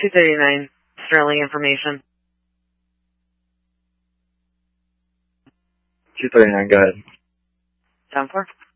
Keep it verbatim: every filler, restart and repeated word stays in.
two thirty-nine, Sterling information. two thirty-nine, go ahead. ten four.